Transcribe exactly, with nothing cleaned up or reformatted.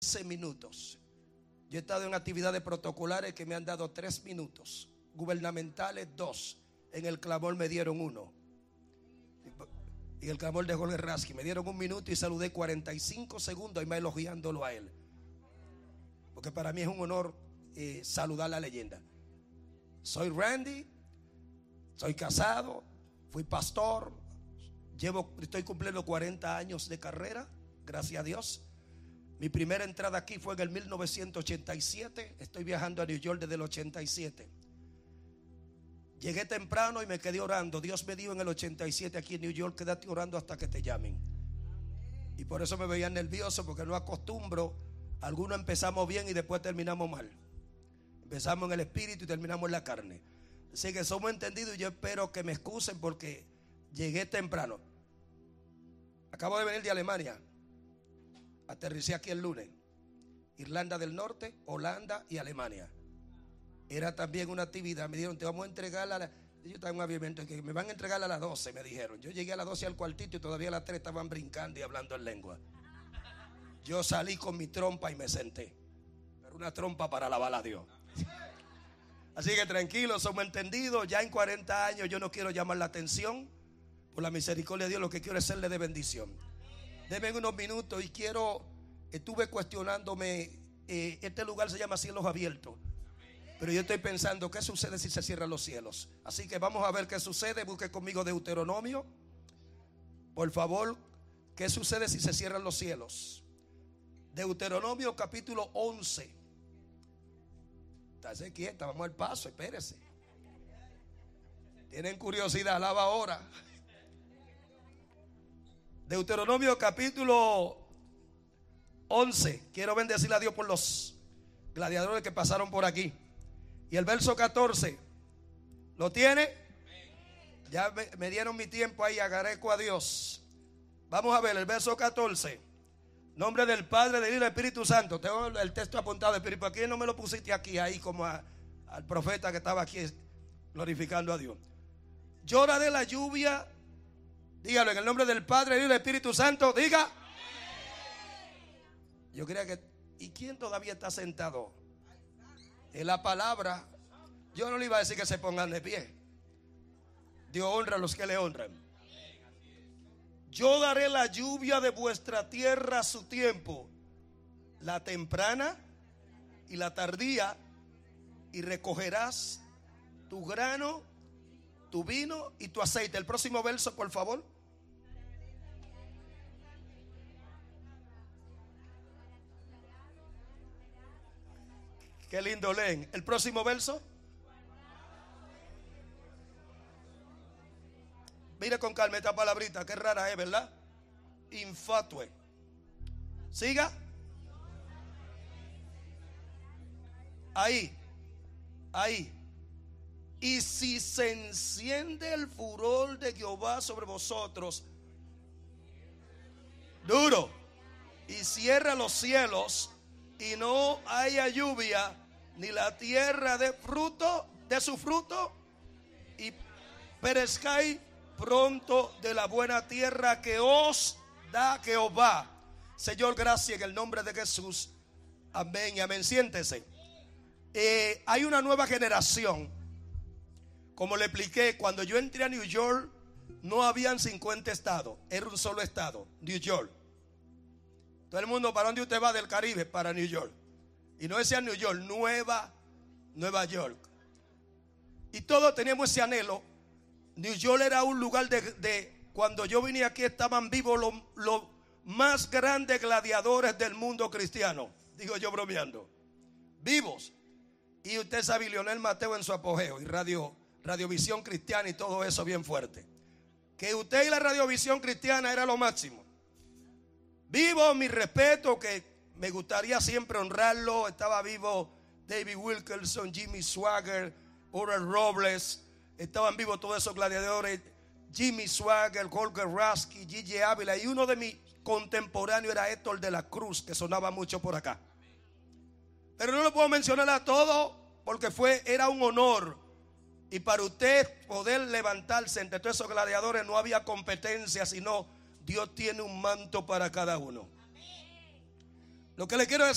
quince minutos. Yo he estado en actividades protocolares que me han dado tres minutos, gubernamentales dos, en el clamor me dieron uno, y el clamor de Jorge Rasky me dieron un minuto y saludé cuarenta y cinco segundos y más elogiándolo a él, porque para mí es un honor eh, saludar la leyenda. Soy Randy, soy casado, fui pastor, llevo, estoy cumpliendo cuarenta años de carrera, gracias a Dios. Mi primera entrada aquí fue en el mil novecientos ochenta y siete. Estoy viajando a New York desde el ochenta y siete. Llegué temprano y me quedé orando. Dios me dijo en el ochenta y siete aquí en New York: quédate orando hasta que te llamen. Y por eso me veía nervioso, porque no acostumbro. Algunos empezamos bien y después terminamos mal. Empezamos en el espíritu y terminamos en la carne. Así que somos entendidos y yo espero que me excusen porque llegué temprano. Acabo de venir de Alemania. Aterricé aquí el lunes. Irlanda del Norte, Holanda y Alemania. Era también una actividad. Me dijeron: te vamos a entregar a la... Yo estaba en un aviamiento que me van a entregar a las doce, me dijeron. Yo llegué a las doce al cuartito y todavía a las tres estaban brincando y hablando en lengua. Yo salí con mi trompa y me senté. Pero una trompa para alabar a Dios. Así que tranquilos, somos entendidos. Ya en cuarenta años yo no quiero llamar la atención. Por la misericordia de Dios, lo que quiero es serle de bendición. Denme unos minutos y quiero, estuve cuestionándome, eh, este lugar se llama Cielos Abiertos, pero yo estoy pensando, ¿qué sucede si se cierran los cielos? Así que vamos a ver qué sucede. Busque conmigo Deuteronomio, por favor. ¿Qué sucede si se cierran los cielos? Deuteronomio capítulo once. Estáse quieta, vamos al paso, espérese. Tienen curiosidad, alaba ahora. Deuteronomio capítulo once. Quiero bendecir a Dios por los gladiadores que pasaron por aquí. Y el verso catorce. ¿Lo tiene? Ya me, me dieron mi tiempo ahí, agradezco a Dios. Vamos a ver el verso catorce. Nombre del Padre, del Hijo y del Espíritu Santo. Tengo el texto apuntado de Espíritu. ¿Por qué no me lo pusiste aquí, ahí, como a, al profeta que estaba aquí glorificando a Dios? Llora de la lluvia. Dígalo en el nombre del Padre, del Hijo y del Espíritu Santo. Diga. Yo creía que... ¿Y quién todavía está sentado? En la palabra. Yo no le iba a decir que se pongan de pie. Dios honra a los que le honran. Yo daré la lluvia de vuestra tierra a su tiempo, la temprana y la tardía, y recogerás tu grano, tu vino y tu aceite. El próximo verso, por favor. Qué lindo leen. El próximo verso. Mire con calma esta palabrita, qué rara es, ¿verdad? Infatue. Siga. Ahí. Ahí. Y si se enciende el furor de Jehová sobre vosotros, duro, y cierra los cielos, y no haya lluvia, ni la tierra de fruto, de su fruto, y perezcáis pronto de la buena tierra que os da Jehová. Señor, gracias en el nombre de Jesús. Amén y amén. Siéntese. Eh, hay una nueva generación. Como le expliqué, cuando yo entré a New York, no habían cincuenta estados, era un solo estado, New York. Todo el mundo, ¿para dónde usted va del Caribe? Para New York. Y no decía New York, Nueva, Nueva York. Y todos teníamos ese anhelo. New York era un lugar de, de cuando yo vine aquí estaban vivos los, los más grandes gladiadores del mundo cristiano. Digo yo bromeando. Vivos. Y usted sabe, Lionel Mateo en su apogeo y radio, Radiovisión Cristiana y todo eso bien fuerte. Que usted y la Radiovisión Cristiana era lo máximo. Vivo, mi respeto, que me gustaría siempre honrarlo. Estaba vivo David Wilkerson, Jimmy Swagger, Oral Robles. Estaban vivos todos esos gladiadores. Jimmy Swagger, Jorge Rasky, Gigi Ávila. Y uno de mis contemporáneos era Héctor de la Cruz, que sonaba mucho por acá. Pero no lo puedo mencionar a todos porque fue, era un honor. Y para usted poder levantarse entre todos esos gladiadores no había competencia, sino Dios tiene un manto para cada uno. Lo que le quiero decir